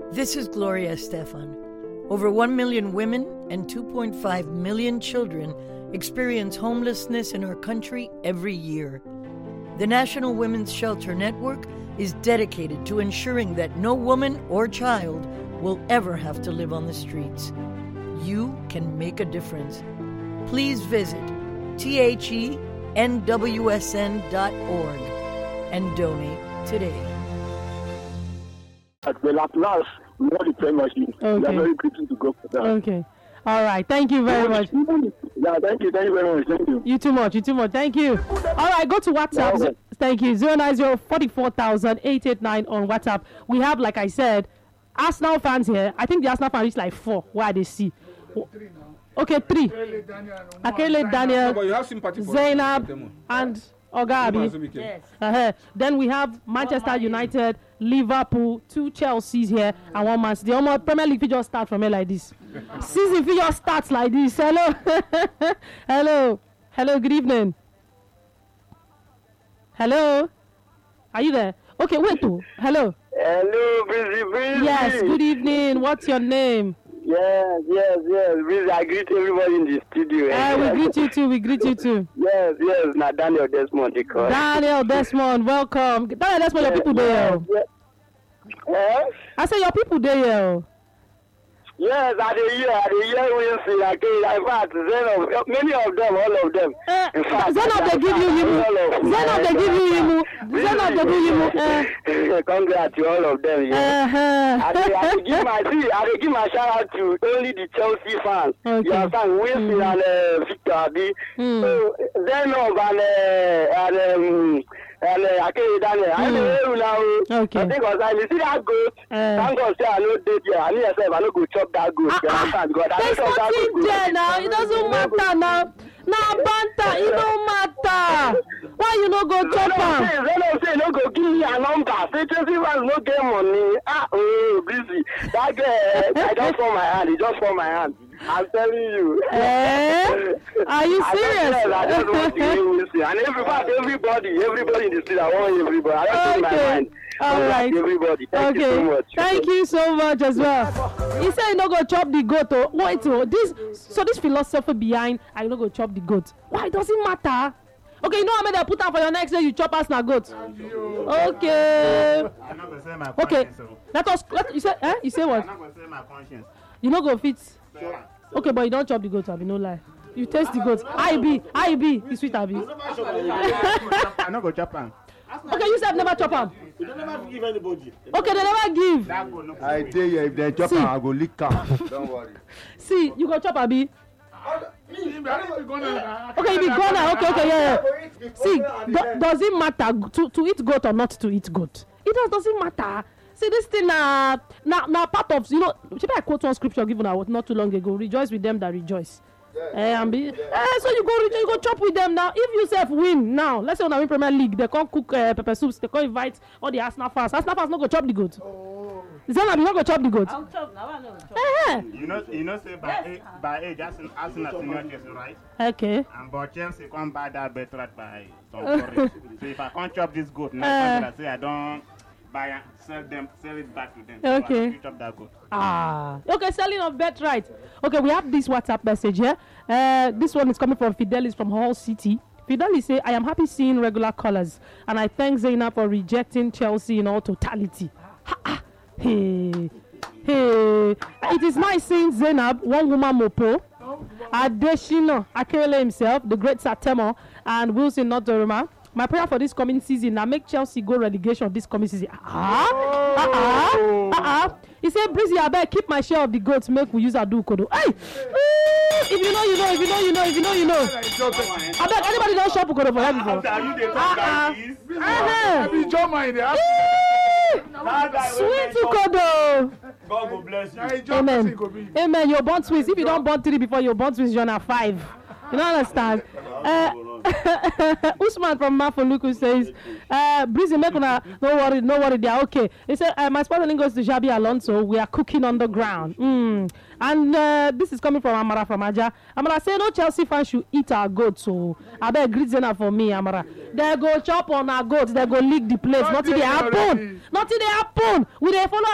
This is Gloria Estefan. Over 1 million women and 2.5 million children experience homelessness in our country every year. The National Women's Shelter Network is dedicated to ensuring that no woman or child will ever have to live on the streets. You can make a difference. Please visit thenwsn.org and donate today. Well, at last, we want the premiership. Okay. We are very grateful to God for that. Okay. All right. Thank you very much. Yeah, thank you. Thank you very much. Thank you. You too much. Thank you. All right, go to WhatsApp. Yeah, okay. Thank you. 090-44,889 on WhatsApp. We have, like I said, Arsenal fans here. I think the Arsenal fans reached like 4. Where they see? Okay, 3. Akele Daniel, But you have sympathy for Zainab, them. and Ogabi. Yes. Then we have Manchester United, Liverpool, 2 Chelsea's here, and 1 Man City. The Premier League will just start from here like this. Season will just starts like this. Hello. Hello, good evening. Hello. Are you there? Okay, wait. Hello. Hello, Busy. Yes, good evening. What's your name? Yes. Busy, I greet everybody in the studio. We greet you too. Yes. Now, Daniel Desmond, they call. Daniel Desmond, welcome. Daniel Desmond, your people there. Yes. I say your people there. Yes, I hear we see like in fact, many of them, all of them. In fact, Zenab they give you Congrats to all of them. Yes. I give my shout out to only the Chelsea fans. Okay. You understand? Wilson and Victor Abi. So Zenab and Akele Daniel. I know now. Okay. I think you see that goat. Thank God say I know dead here. I need myself. I no go chop that goat. You understand? God, There's nothing there now. It doesn't matter now. Now banter, it don't matter. Why you no go chop am? Say no go give me a number. Say Chelsea fans no get money. Busy. That guy, I just fall my hand. He just fall my hand. I'm telling you. Are you serious? I just want to hear Wilson. And everybody in the street, I want everybody. I just in my mind. All right. Everybody. Thank you so much. Thank you so much as well. He said you no go chop the goat. Wait, this philosophy behind I no go chop the goat. Why does it matter? Okay, you know how many they put out for your next day you chop us na goat. Okay. I'm not gonna say my Okay. conscience. You say You say what? I'm not gonna say my conscience. You no go fit. Okay, but you don't chop the goat, Abi, no lie. You taste the goat. IB, it's sweet, Abi. I'm not gonna chop am. Okay, you said never chop am. You don't never give anybody. Okay, they never give. That go no. I tell you, if they chop, I go lick am. Don't worry. See, you go chop, Abi. Okay, you be gonna. Okay, yeah. See, does it matter to eat goat or not to eat goat? It doesn't matter. See, this thing now part of, you know, I quote one scripture given out not too long ago. Rejoice with them that rejoice. So you go chop with them now. If you self win now, let's say on the win Premier League, they can't cook pepper soups, they can't invite all the Arsenal fans. Arsenal fans not go chop the goat. Zenab, you not go chop the goat. I'll chop now. I know. You know, say by age, Arsenal senior Chelsea, right? Okay. And but Chelsea can't buy that birthright by some foreign. So if I can't chop this goat, now I say I don't buy and sell it back to them. Okay. So I chop that goat. Okay, selling of birthright. Okay, we have this WhatsApp message here. This one is coming from Fidelis from Hull City. Fidelis say, I am happy seeing regular colours, and I thank Zainab for rejecting Chelsea in all totality. Hey. It is nice seeing Zainab, one woman mopo, Adeshina Akele himself, the great Satemo, and Wilson Notoruma. My prayer for this coming season now make Chelsea go relegation this coming season. He said, Breezy, I better keep my share of the goats, make we use Adu Kodo. Hey! If you know, you know. I bet anybody don't shop Kodo for that before. Sweet Kodo. God will bless you. Amen. You're born twins. If you don't born 3 before, you're born twins, you're now 5. You don't understand? Usman from Mafoluku says, Breezy, make una, no worry, they are okay. He said, my sponsoring goes to Xabi Alonso. We are cooking on the ground. And this is coming from Amara from Aja. Amara say, no Chelsea fans should eat our goats. So I bet great dinner for me, Amara. They go chop on our goats. They go lick the place. Nothing they happen. We they follow